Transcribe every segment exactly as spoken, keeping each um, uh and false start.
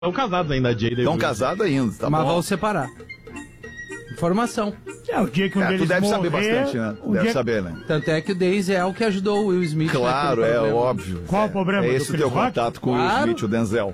Estão casados ainda, Jay. Estão casados ainda, tá Mas bom. vão separar. Informação. É, o dia que um É, deles tu deve morrer, saber bastante, né? o Deve dia... saber, né? Tanto é que o Daisy é o que ajudou o Will Smith. Claro, naquele é problema. óbvio. Qual é, o problema? É Do esse o Chris teu Rock? contato com o Will Claro. Smith, o Denzel.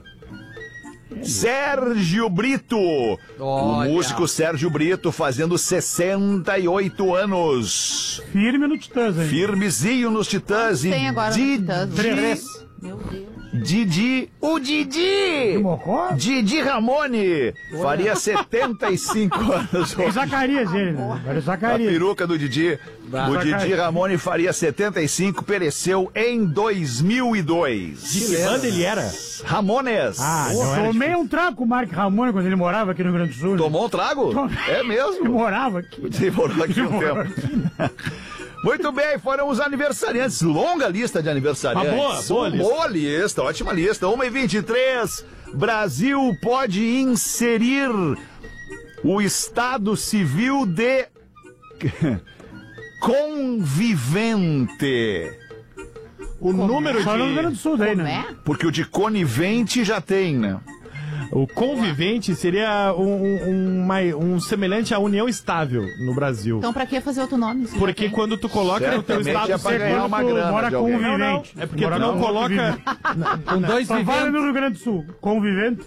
Sérgio Brito, Olha. o músico Sérgio Brito, fazendo sessenta e oito anos. Firme no Titãs, hein? Firmezinho nos Titãs. Tem e agora no Didi, Titãs? Três. Meu Deus. Didi, o Didi! De Mocó? Didi Ramone, faria setenta e cinco anos Tem hoje. Zacarias ele, né? Agora é A Zacarias. peruca do Didi. Bah. O Didi Zacarias. Ramone faria setenta e cinco, pereceu em dois mil e dois. De que banda ele era? Ramones. Ah, Pô, não era tomei um trago com o Mark Ramone quando ele morava aqui no Rio Grande do Sul. né? Tomou um trago? Tomei. É Ele mesmo? morava aqui. Ele morou aqui um morou tempo. Muito bem, foram os aniversariantes. Longa lista de aniversariantes. Ah, boa, boa lista. Boa lista, ótima lista. uma e vinte e três. Brasil pode inserir o Estado Civil de convivente. O número Só no Rio Grande do de... Sul daí, Como né? é? Porque o de conivente já tem, né? O convivente seria um, um, um, mai- um semelhante à união estável no Brasil. Então pra que fazer outro nome? se já Porque tem? quando tu coloca no teu Certamente estado é pra ganhar civil... uma Tu grana mora de alguém. convivente. Não, não, é porque Mora tu não com coloca... convivente. Com dois Só vale viventes. no Rio Grande do Sul. Convivente.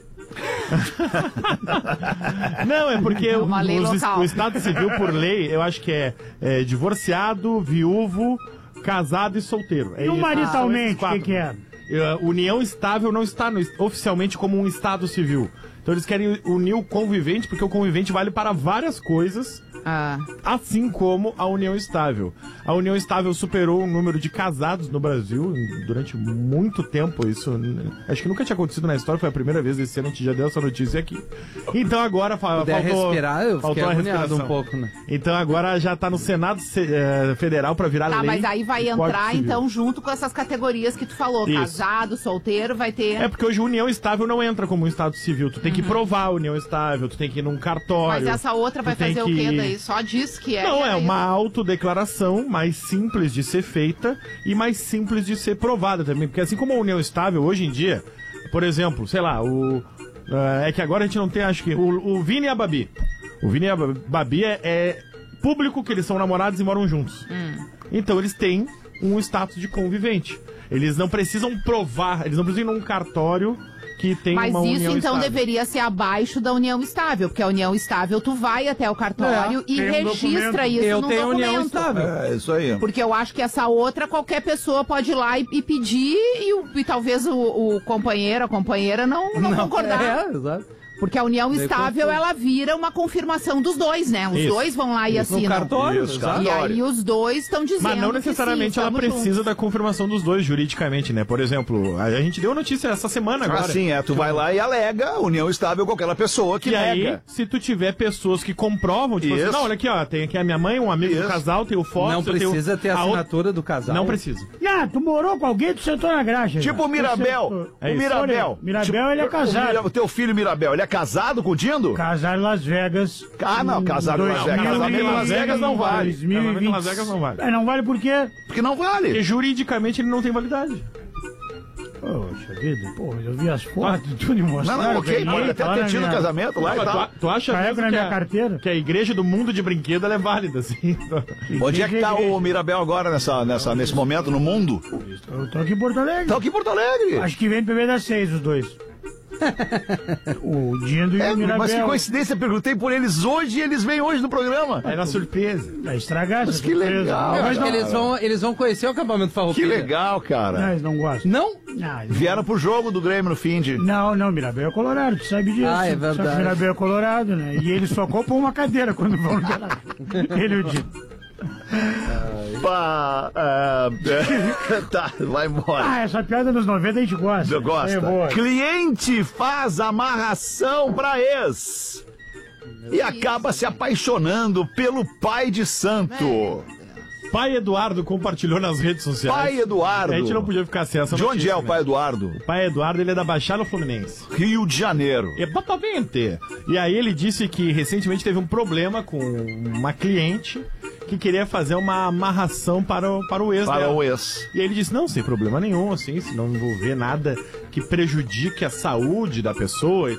Não, é porque o, Uma lei os- local. o estado civil, por lei, eu acho que é, é divorciado, viúvo, casado e solteiro. É E o isso. maritalmente, São o esses que, quatro. que é? Uh, união estável não está no- oficialmente como um estado civil. Então eles querem unir o convivente, porque o convivente vale para várias coisas, Ah, assim como a união estável. A união estável superou o número de casados no Brasil durante muito tempo. Isso n- acho que nunca tinha acontecido na história, foi a primeira vez esse ano, a gente já deu essa notícia aqui. Então agora fa Puder faltou, respirar, eu fiquei faltou a agoniado respiração. um pouco, né? Então agora já tá no Senado se- eh, Federal para virar tá, lei. mas aí vai do Código entrar, Civil. então, junto com essas categorias que tu falou. Isso. Casado, solteiro, vai ter... É porque hoje união estável não entra como um estado civil. Tu tem que provar a união estável, tu tem que ir num cartório. Mas essa outra tu vai tem fazer que- o quê daí? Só diz que é... Não, é isso. uma autodeclaração mais simples de ser feita e mais simples de ser provada também. Porque assim como a união estável, hoje em dia, por exemplo, sei lá, o. eh, é que agora a gente não tem, acho que. O, o Vini e a Babi. O Vini e a Babi é, é público que eles são namorados e moram juntos. Então eles têm um status de convivente. Eles não precisam provar, eles não precisam ir num cartório que tem Mas uma isso, união então, estável. deveria ser abaixo da união estável, porque a união estável, tu vai até o cartório É, e tem um registra documento. isso Eu num tenho documento. união estável. É, isso aí. Porque eu acho que essa outra, qualquer pessoa pode ir lá e, e pedir e, o- e talvez o, o companheiro, a companheira não, não, concordar. É, exato. Porque a união Daí estável, confuso. ela vira uma confirmação dos dois, né? Os Isso. dois vão lá e No assinam. cartório, Isso, exato. E cartório. aí os dois estão dizendo Mas não que necessariamente sim, ela estamos precisa juntos. da confirmação dos dois juridicamente, né? Por exemplo, a a gente deu notícia essa semana agora. Assim, é, tu vai lá e alega união estável com aquela pessoa que E aí, nega. se tu tiver pessoas que comprovam, tipo assim, Isso. não, olha aqui, ó, tem aqui a minha mãe, um amigo Isso. do casal, tem o foto. Não precisa ter a assinatura do casal. Não precisa. Ah, tu morou com alguém, tu sentou na graxa. Tipo já. o Mirabel. Tu sentou. É o isso. Mirabel. Mirabel, Tipo, ele é o casado. Mira- O teu filho Mirabel, ele é casado com o Dindo? Casar em Las Vegas. Ah, não, casado em Las Vegas. Casamento em Las Vegas não vale. dois mil e Casamento em vinte. Las Vegas não vale. É, não vale por quê? Porque não Porque vale. juridicamente ele não tem validade. Poxa vida, pô, eu vi as fotos, tudo e Não, mostraram. não, ok, ganhei, pode até tá ter na tido minha- casamento lá e Mas tal. tu, tu acha Carrego mesmo na que minha a, carteira. que a igreja do mundo de brinquedo ela é válida, assim? Onde é que tá o Mirabel agora nessa, nessa, nesse momento no mundo? Eu tô aqui em Porto Alegre. Tá aqui em Porto Alegre. Acho que vem primeiro das seis, os dois. O Dindo e É, o Mirabel. mas que coincidência, perguntei por eles hoje e eles vêm hoje no programa. É na surpresa. Vai estragar Mas essa que surpresa. legal, Eu Mas acho não, que eles vão, eles vão conhecer o acampamento Que Farroupilha. legal, cara. não, eles não gostam. Não? Não, eles- Vieram pro jogo do Grêmio no fim de... Não, não, Mirabel é colorado, tu sabe disso. Ah, é Só que verdade. Mirabel é colorado, né? E eles só compram uma cadeira quando vão no Granada. Ele e o Dindo. Pá, ah, tá, vai embora. Ah, essa piada nos noventa a gente gosta. Eu gosto. É boa. Cliente faz amarração pra ex e acaba se apaixonando pelo pai de santo. Pai Eduardo compartilhou nas redes sociais. Pai Eduardo. A gente não podia ficar sem essa De onde notícia, é o né? pai Eduardo? O pai Eduardo, ele é da Baixada Fluminense. Rio de Janeiro. Exatamente. E aí ele disse que recentemente teve um problema com uma cliente que queria fazer uma amarração para o, para o ex Para dela. o ex. E ele disse, não, sem problema nenhum, assim, se não envolver nada que prejudique a saúde da pessoa e